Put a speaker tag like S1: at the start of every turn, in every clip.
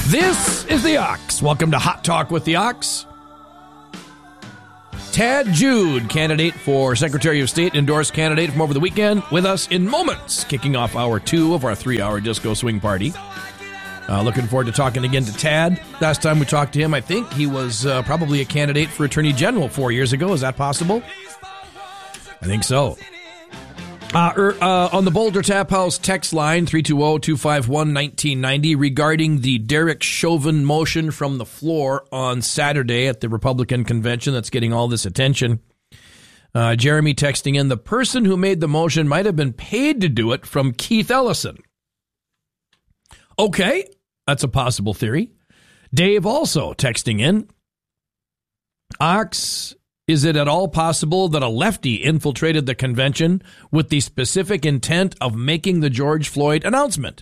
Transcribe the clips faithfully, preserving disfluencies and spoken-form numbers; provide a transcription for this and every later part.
S1: This is the Ox. Welcome to Hot Talk with the Ox. Tad Jude, candidate for Secretary of State, endorsed candidate from over the weekend, with us in moments, kicking off hour two of our three-hour disco swing party. Uh, looking forward to talking again to Tad. Last time we talked to him, I think he was uh, probably a candidate for Attorney General four years ago. Is that possible? I think so. Uh, er, uh, on the Boulder Tap House text line, three two zero, two five one, one nine nine zero, regarding the Derek Chauvin motion from the floor on Saturday at the Republican convention that's getting all this attention. Uh, Jeremy texting in, the person who made the motion might have been paid to do it from Keith Ellison. Okay, that's a possible theory. Dave also texting in, Ox, is it at all possible that a lefty infiltrated the convention with the specific intent of making the George Floyd announcement?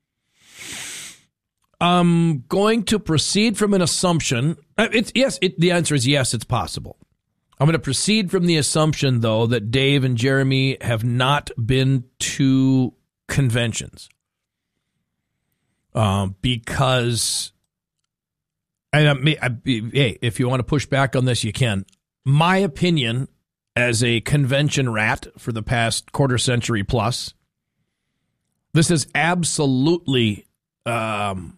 S1: I'm going to proceed from an assumption. It's, yes, it, the answer is yes, it's possible. I'm going to proceed from the assumption, though, that Dave and Jeremy have not been to conventions. Um, because, and I, I, hey, if you want to push back on this, you can. My opinion, as a convention rat for the past quarter century plus, this is absolutely um,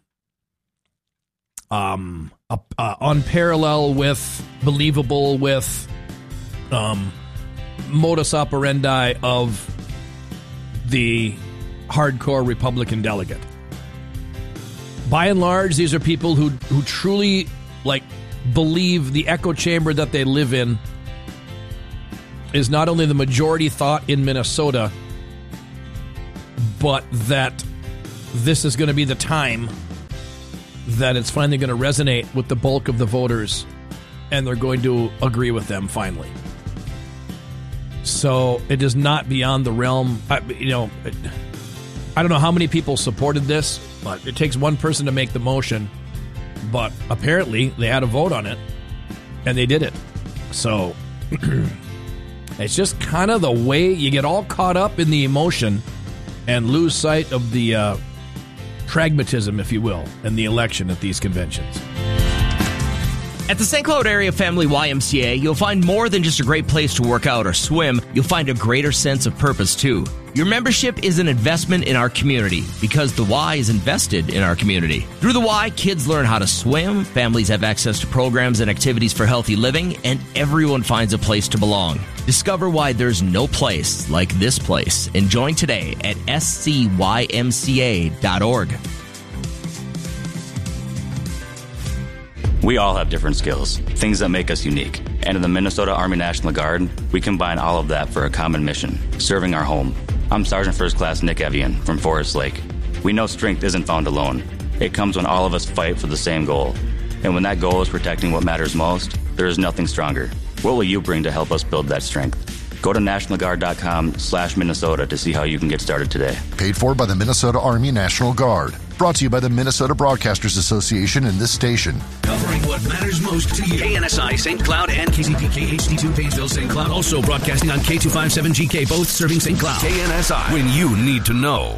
S1: um, uh, uh, unparalleled with, believable with, um, modus operandi of the hardcore Republican delegate. By and large, these are people who who truly, like, believe the echo chamber that they live in is not only the majority thought in Minnesota, but that this is going to be the time that it's finally going to resonate with the bulk of the voters, and they're going to agree with them finally. So it is not beyond the realm. I, you know, I don't know how many people supported this, but it takes one person to make the motion. But apparently they had a vote on it, and they did it. So it's just kind of the way you get all caught up in the emotion and lose sight of the uh, pragmatism, if you will, in the election at these conventions.
S2: At the Saint Cloud Area Family Y M C A, you'll find more than just a great place to work out or swim. You'll find a greater sense of purpose, too. Your membership is an investment in our community because the Y is invested in our community. Through the Y, kids learn how to swim, families have access to programs and activities for healthy living, and everyone finds a place to belong. Discover why there's no place like this place and join today at S C Y M C A dot org.
S3: We all have different skills, things that make us unique. And in the Minnesota Army National Guard, we combine all of that for a common mission, serving our home. I'm Sergeant First Class Nick Evian from Forest Lake. We know strength isn't found alone. It comes when all of us fight for the same goal. And when that goal is protecting what matters most, there is nothing stronger. What will you bring to help us build that strength? Go to national guard dot com slash Minnesota to see how you can get started today.
S4: Paid for by the Minnesota Army National Guard. Brought to you by the Minnesota Broadcasters Association and this station.
S5: Covering what matters most to you. K N S I, Saint Cloud, and K C P K H D two, Painesville, Saint Cloud. Also broadcasting on K two fifty-seven G K, both serving Saint Cloud. K N S I, when you need to know.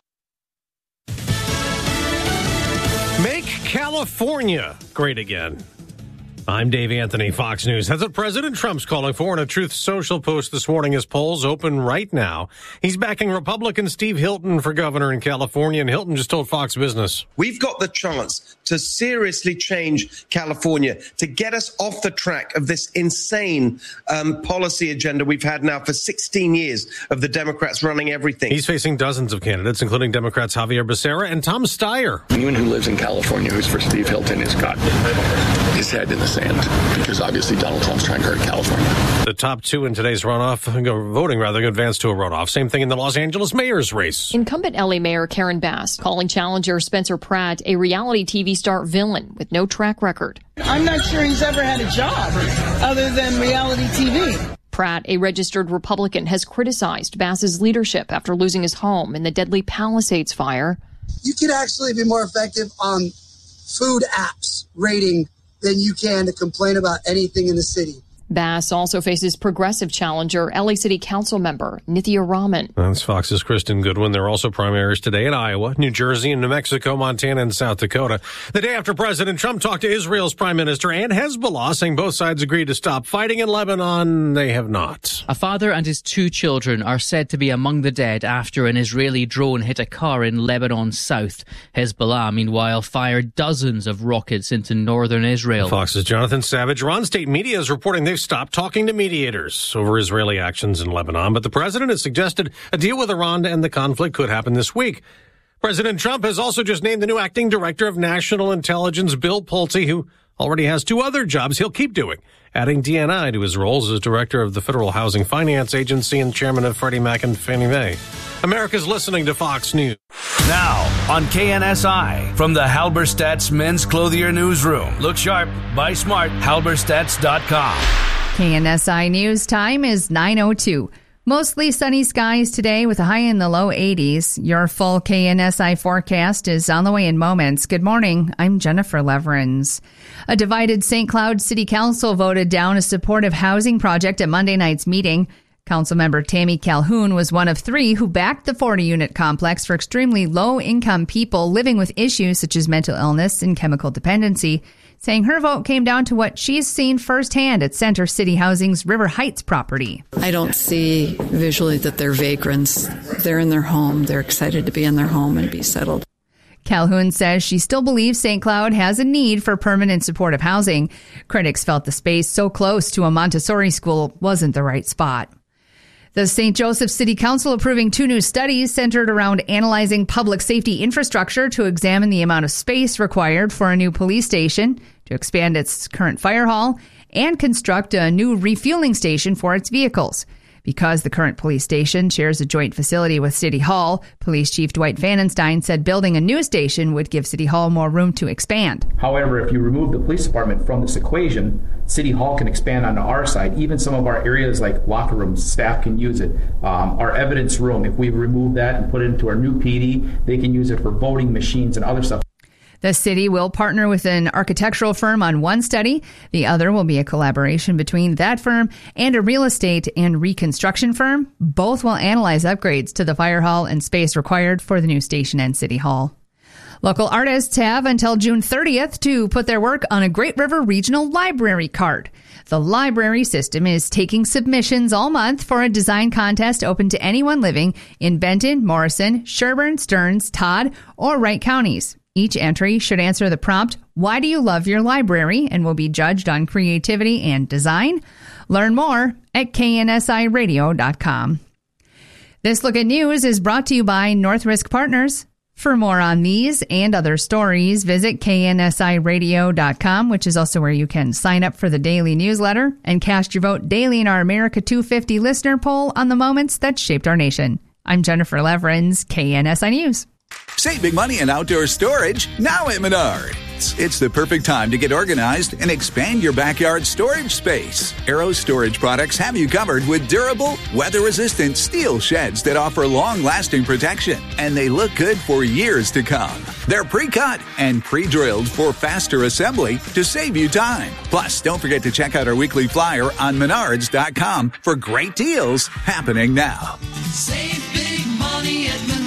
S6: Make California great again. I'm Dave Anthony, Fox News. That's what President Trump's calling for in a Truth Social post this morning. His polls open right now. He's backing Republican Steve Hilton for governor in California, and Hilton just told Fox Business.
S7: We've got the chance to seriously change California, to get us off the track of this insane um, policy agenda we've had now for sixteen years of the Democrats running everything.
S6: He's facing dozens of candidates, including Democrats Javier Becerra and Tom Steyer.
S8: Anyone who lives in California who's for Steve Hilton has got his head in the sand, because obviously Donald Trump's trying to hurt California.
S6: The top two in today's runoff, voting rather, advance to a runoff. Same thing in the Los Angeles mayor's race.
S9: Incumbent L A Mayor Karen Bass calling challenger Spencer Pratt a reality T V star villain with no track record.
S10: I'm not sure he's ever had a job other than reality T V.
S9: Pratt, a registered Republican, has criticized Bass's leadership after losing his home in the deadly Palisades fire.
S11: You could actually be more effective on food apps rating than you can to complain about anything in the city.
S9: Bass also faces progressive challenger L A City Council member Nithya Raman.
S6: That's Fox's Kristen Goodwin. There are also primaries today in Iowa, New Jersey, and New Mexico, Montana, and South Dakota. The day after President Trump talked to Israel's prime minister and Hezbollah, saying both sides agreed to stop fighting in Lebanon, they have not.
S12: A father and his two children are said to be among the dead after an Israeli drone hit a car in Lebanon's south. Hezbollah, meanwhile, fired dozens of rockets into northern Israel.
S6: Fox's Jonathan Savage. Iran state media is reporting they've stopped talking to mediators over Israeli actions in Lebanon, but the president has suggested a deal with Iran to end the conflict could happen this week. President Trump has also just named the new acting director of national intelligence, Bill Pulte, who already has two other jobs he'll keep doing, adding D N I to his roles as director of the Federal Housing Finance Agency and chairman of Freddie Mac and Fannie Mae. America's listening to Fox News.
S5: Now on K N S I, from the Halberstadt's Men's Clothier Newsroom. Look sharp, buy smart, halberstadts dot com.
S13: K N S I News time is nine oh two. Mostly sunny skies today with a high in the low eighties. Your full K N S I forecast is on the way in moments. Good morning. I'm Jennifer Leverins. A divided Saint Cloud City Council voted down a supportive housing project at Monday night's meeting. Councilmember Tammy Calhoun was one of three who backed the forty-unit complex for extremely low-income people living with issues such as mental illness and chemical dependency, saying her vote came down to what she's seen firsthand at Center City Housing's River Heights property.
S14: I don't see visually that they're vagrants. They're in their home. They're excited to be in their home and be settled.
S13: Calhoun says she still believes Saint Cloud has a need for permanent supportive housing. Critics felt the space so close to a Montessori school wasn't the right spot. The Saint Joseph City Council approving two new studies centered around analyzing public safety infrastructure to examine the amount of space required for a new police station, to expand its current fire hall, and construct a new refueling station for its vehicles. Because the current police station shares a joint facility with City Hall, Police Chief Dwight Vanenstein said building a new station would give City Hall more room to expand.
S15: However, if you remove the police department from this equation, City Hall can expand on our side. Even some of our areas like locker rooms, staff can use it. Um, our evidence room, if we remove that and put it into our new P D, they can use it for voting machines and other stuff.
S13: The city will partner with an architectural firm on one study. The other will be a collaboration between that firm and a real estate and reconstruction firm. Both will analyze upgrades to the fire hall and space required for the new station and City Hall. Local artists have until June thirtieth to put their work on a Great River Regional Library card. The library system is taking submissions all month for a design contest open to anyone living in Benton, Morrison, Sherburne, Stearns, Todd, or Wright counties. Each entry should answer the prompt, "Why do you love your library?" and will be judged on creativity and design. Learn more at K N S I radio dot com. This Look at News is brought to you by North Risk Partners. For more on these and other stories, visit K N S I radio dot com, which is also where you can sign up for the daily newsletter and cast your vote daily in our America two fifty listener poll on the moments that shaped our nation. I'm Jennifer Leverins, K N S I News.
S16: Save big money in outdoor storage now at Menards. It's the perfect time to get organized and expand your backyard storage space. Arrow Storage products have you covered with durable, weather-resistant steel sheds that offer long-lasting protection, and they look good for years to come. They're pre-cut and pre-drilled for faster assembly to save you time. Plus, don't forget to check out our weekly flyer on menards dot com for great deals happening now.
S17: Save big money at Menards.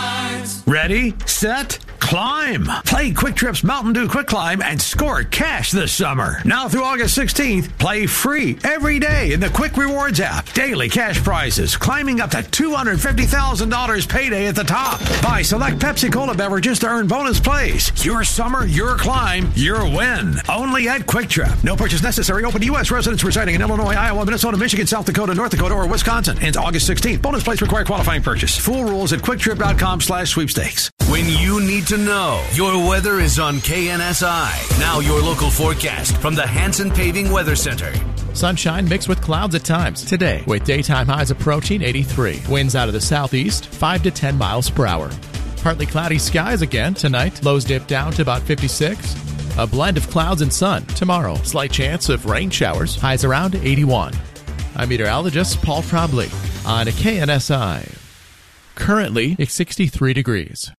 S5: Ready, set, climb. Play Quick Trip's Mountain Dew Quick Climb and score cash this summer. Now through August sixteenth, play free every day in the Quick Rewards app. Daily cash prizes climbing up to two hundred fifty thousand dollars payday at the top. Buy select Pepsi Cola beverages to earn bonus plays. Your summer, your climb, your win. Only at Quick Trip. No purchase necessary. Open to U S residents residing in Illinois, Iowa, Minnesota, Michigan, South Dakota, North Dakota, or Wisconsin. Ends August sixteenth. Bonus plays require qualifying purchase. Full rules at quick trip dot com slash sweepstakes. When you need to know, your weather is on K N S I. Now your local forecast from the Hanson Paving Weather Center.
S18: Sunshine mixed with clouds at times today, with daytime highs approaching eighty-three. Winds out of the southeast, five to ten miles per hour. Partly cloudy skies again tonight. Lows dip down to about fifty-six. A blend of clouds and sun tomorrow. Slight chance of rain showers. Highs around eighty-one. I'm meteorologist Paul Trombley on K N S I. Currently, it's sixty-three degrees.